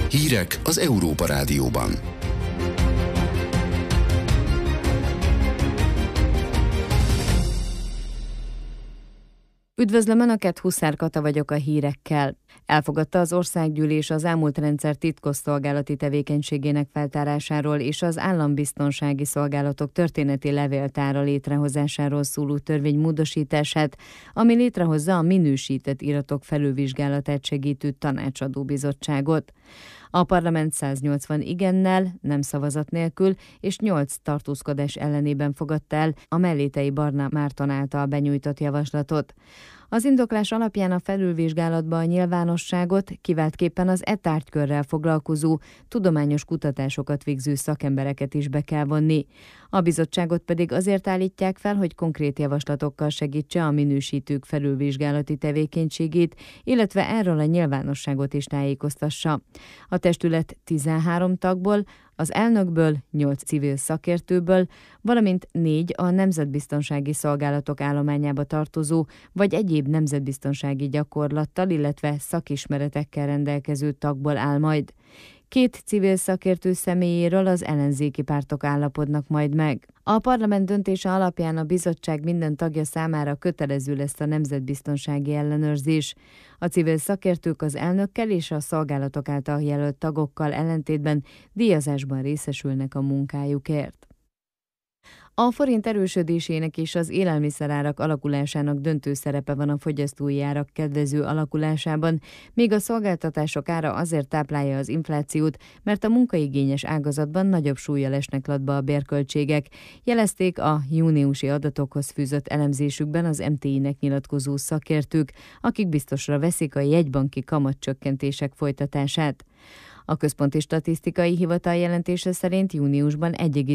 Hírek az Európa Rádióban. Üdvözlöm Önöket, Huszár Kata vagyok a hírekkel. Elfogadta az országgyűlés az elmúlt rendszer titkosszolgálati tevékenységének feltárásáról és az állambiztonsági szolgálatok történeti levéltára létrehozásáról szóló törvény módosítását, ami létrehozza a minősített iratok felülvizsgálatát segítő tanácsadó bizottságot. A parlament 180 igennel, nem szavazat nélkül és 8 tartózkodás ellenében fogadta el a Mellétei Barna Márton által benyújtott javaslatot. Az indoklás alapján a felülvizsgálatba a nyilvánosságot, kiváltképpen az tárgykörrel foglalkozó, tudományos kutatásokat végző szakembereket is be kell vonni. A bizottságot pedig azért állítják fel, hogy konkrét javaslatokkal segítse a minősítők felülvizsgálati tevékenységét, illetve erről a nyilvánosságot is tájékoztassa. A testület 13 tagból, az elnökből, 8 civil szakértőből, valamint 4 a nemzetbiztonsági szolgálatok állományába tartozó, vagy egyéb nemzetbiztonsági gyakorlattal, illetve szakismeretekkel rendelkező tagból áll majd. 2 civil szakértő személyéről az ellenzéki pártok állapodnak majd meg. A parlament döntése alapján a bizottság minden tagja számára kötelező lesz a nemzetbiztonsági ellenőrzés. A civil szakértők az elnökkel és a szolgálatok által jelölt tagokkal ellentétben díjazásban részesülnek a munkájukért. A forint erősödésének és az élelmiszerárak alakulásának döntő szerepe van a fogyasztói árak kedvező alakulásában, míg a szolgáltatások ára azért táplálja az inflációt, mert a munkaigényes ágazatban nagyobb súllyal esnek latba a bérköltségek, jelezték a júniusi adatokhoz fűzött elemzésükben az MTI-nek nyilatkozó szakértők, akik biztosra veszik a jegybanki kamatcsökkentések folytatását. A Központi Statisztikai Hivatal jelentése szerint júniusban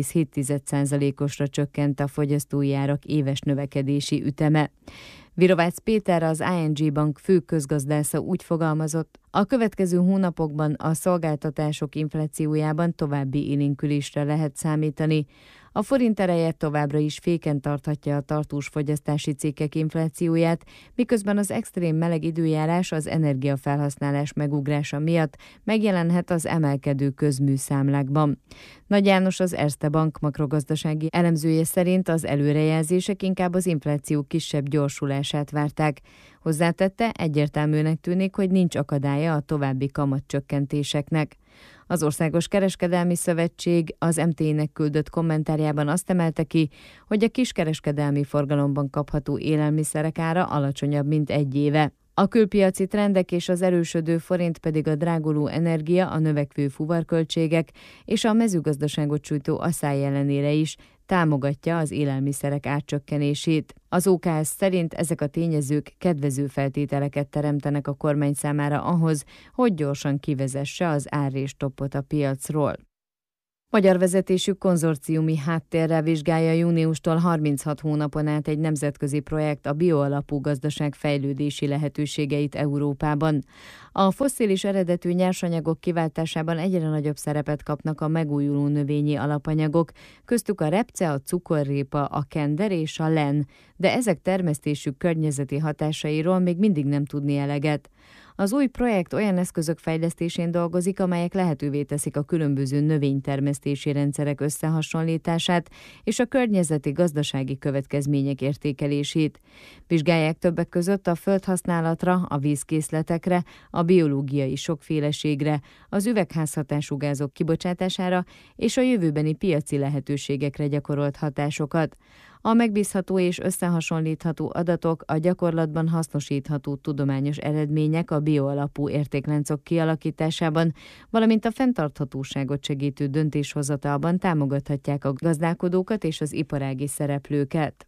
1,7%-osra csökkent a fogyasztói árak éves növekedési üteme. Virovácz Péter, az ING Bank fő közgazdásza úgy fogalmazott, a következő hónapokban a szolgáltatások inflációjában további élénkülésre lehet számítani. A forint ereje továbbra is féken tarthatja a tartós fogyasztási cikkek inflációját, miközben az extrém meleg időjárás az energiafelhasználás megugrása miatt megjelenhet az emelkedő közműszámlákban. Nagy János, az Erste Bank makrogazdasági elemzője szerint az előrejelzések inkább az infláció kisebb gyorsulását várták. Hozzátette, egyértelműnek tűnik, hogy nincs akadálya a további kamatcsökkentéseknek. Az Országos Kereskedelmi Szövetség az MT-nek küldött kommentárjában azt emelte ki, hogy a kiskereskedelmi forgalomban kapható élelmiszerek ára alacsonyabb, mint egy éve. A külpiaci trendek és az erősödő forint pedig a dráguló energia, a növekvő fuvarköltségek és a mezőgazdaságot sújtó asszály ellenére is támogatja az élelmiszerek árcsökkenését. Az OKS szerint ezek a tényezők kedvező feltételeket teremtenek a kormány számára ahhoz, hogy gyorsan kivezesse az árrésstoppot a piacról. Magyar vezetésű konzorciumi háttérrel vizsgálja júniustól 36 hónapon át egy nemzetközi projekt a bioalapú gazdaság fejlődési lehetőségeit Európában. A fosszilis eredetű nyersanyagok kiváltásában egyre nagyobb szerepet kapnak a megújuló növényi alapanyagok, köztük a repce, a cukorrépa, a kender és a len, de ezek termesztésük környezeti hatásairól még mindig nem tudni eleget. Az új projekt olyan eszközök fejlesztésén dolgozik, amelyek lehetővé teszik a különböző növénytermesztési rendszerek összehasonlítását és a környezeti gazdasági következmények értékelését. Vizsgálják többek között a földhasználatra, a vízkészletekre, a biológiai sokféleségre, az üvegházhatású gázok kibocsátására és a jövőbeni piaci lehetőségekre gyakorolt hatásokat. A megbízható és összehasonlítható adatok, a gyakorlatban hasznosítható tudományos eredmények a bioalapú értékláncok kialakításában, valamint a fenntarthatóságot segítő döntéshozatalban támogathatják a gazdálkodókat és az iparági szereplőket.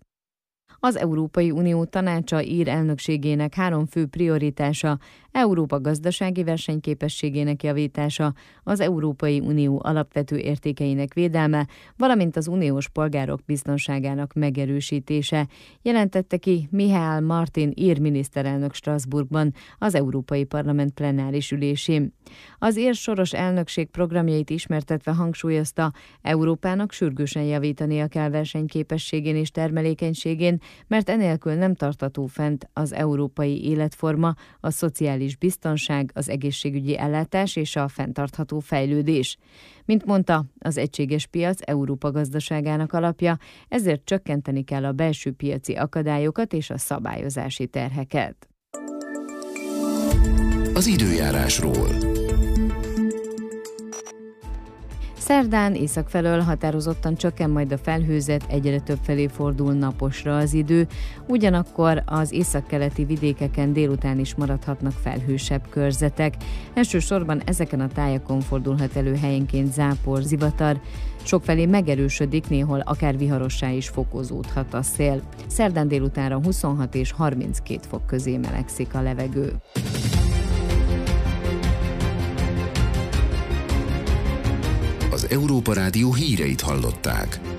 Az Európai Unió Tanácsa ír elnökségének 3 fő prioritása: Európa gazdasági versenyképességének javítása, az Európai Unió alapvető értékeinek védelme, valamint az uniós polgárok biztonságának megerősítése, jelentette ki Michael Martin ír miniszterelnök Strasbourgban az Európai Parlament plenáris ülésén. Az ír soros elnökség programjait ismertetve hangsúlyozta, Európának sürgősen javítania kell versenyképességén és termelékenységén, mert enélkül nem tartható fent az európai életforma, a szociális szociális biztonság, az egészségügyi ellátás és a fenntartható fejlődés. Mint mondta, az egységes piac Európa gazdaságának alapja, ezért csökkenteni kell a belső piaci akadályokat és a szabályozási terheket. Az időjárásról. Szerdán észak felől határozottan csökken majd a felhőzet, egyre több felé fordul naposra az idő, ugyanakkor az északkeleti vidékeken délután is maradhatnak felhősebb körzetek. Elsősorban ezeken a tájakon fordulhat elő helyenként zápor, zivatar, sokfelé megerősödik, néhol akár viharossá is fokozódhat a szél. Szerdán délutánra 26 és 32 fok közé melegszik a levegő. Az Európa Rádió híreit hallották.